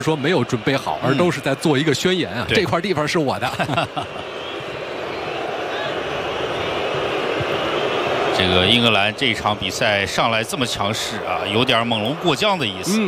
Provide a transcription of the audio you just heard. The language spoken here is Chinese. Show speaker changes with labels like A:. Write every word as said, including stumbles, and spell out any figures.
A: 说没有准备好，而都是在做一个宣言啊，这块地方是我的。
B: 这个英格兰这场比赛上来这么强势啊，有点猛龙过江的意思。嗯